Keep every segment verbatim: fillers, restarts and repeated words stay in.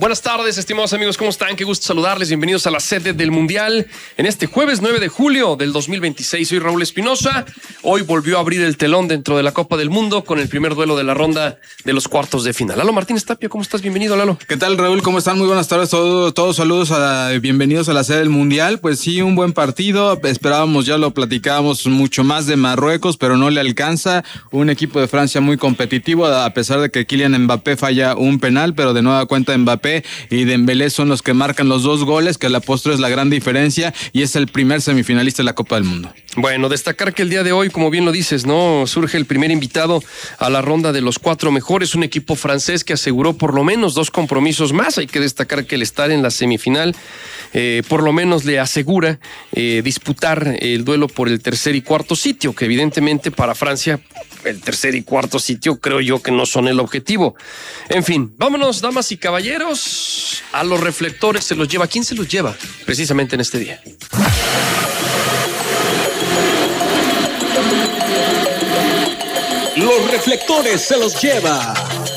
Buenas tardes, estimados amigos, ¿cómo están? Qué gusto saludarles, bienvenidos a la sede del Mundial en este jueves nueve de julio del dos mil veintiséis. Soy Raúl Espinosa. Hoy volvió a abrir el telón dentro de la Copa del Mundo con el primer duelo de la ronda de los cuartos de final. Lalo Martínez Tapia, ¿cómo estás? Bienvenido, Lalo. ¿Qué tal, Raúl? ¿Cómo están? Muy buenas tardes, todos, todos saludos, a, bienvenidos a la sede del Mundial. Pues sí, un buen partido, esperábamos, ya lo platicábamos, mucho más de Marruecos, pero no le alcanza. Un equipo de Francia muy competitivo, a pesar de que Kylian Mbappé falla un penal, pero de nueva cuenta Mbappé y Dembélé son los que marcan los dos goles, que a la postre es la gran diferencia, y es el primer semifinalista de la Copa del Mundo. Bueno, destacar que el día de hoy, como bien lo dices, ¿no? Surge el primer invitado a la ronda de los cuatro mejores, un equipo francés que aseguró por lo menos dos compromisos más. Hay que destacar que el estar en la semifinal eh, por lo menos le asegura eh, disputar el duelo por el tercer y cuarto sitio, que evidentemente para Francia el tercer y cuarto sitio creo yo que no son el objetivo. En fin, vámonos, damas y caballeros, a los reflectores se los lleva. ¿Quién se los lleva precisamente en este día? Los reflectores se los lleva.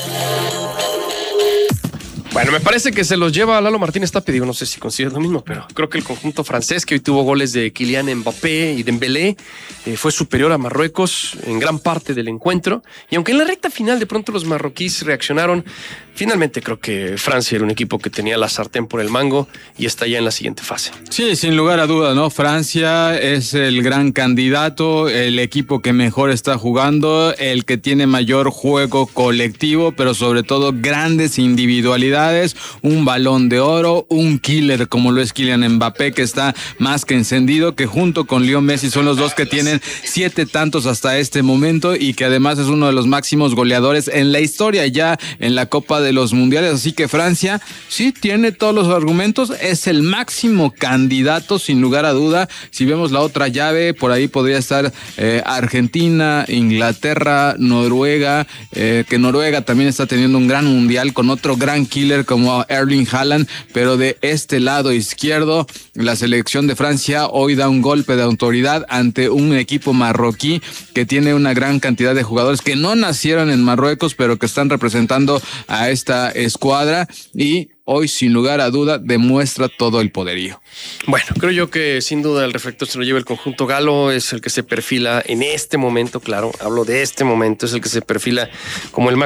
Bueno, me parece que se los lleva Lalo Martínez Tapia. Digo, no sé si consideras lo mismo, pero creo que el conjunto francés, que hoy tuvo goles de Kylian Mbappé y Dembélé, eh, fue superior a Marruecos en gran parte del encuentro. Y aunque en la recta final de pronto los marroquíes reaccionaron, finalmente creo que Francia era un equipo que tenía la sartén por el mango y está ya en la siguiente fase. Sí, sin lugar a dudas, ¿no? Francia es el gran candidato, el equipo que mejor está jugando, el que tiene mayor juego colectivo, pero sobre todo grandes individualidades. Un balón de oro, un killer como lo es Kylian Mbappé, que está más que encendido, que junto con Leo Messi son los dos que tienen siete tantos hasta este momento y que además es uno de los máximos goleadores en la historia ya en la Copa de los Mundiales. Así que Francia sí tiene todos los argumentos, es el máximo candidato sin lugar a duda. Si vemos la otra llave, por ahí podría estar eh, Argentina, Inglaterra, Noruega, eh, que Noruega también está teniendo un gran mundial con otro gran killer como Erling Haaland, pero de este lado izquierdo, la selección de Francia hoy da un golpe de autoridad ante un equipo marroquí que tiene una gran cantidad de jugadores que no nacieron en Marruecos, pero que están representando a esta escuadra y hoy, sin lugar a duda, demuestra todo el poderío. Bueno, creo yo que sin duda el reflector se lo lleva el conjunto galo, es el que se perfila en este momento, claro, hablo de este momento, es el que se perfila como el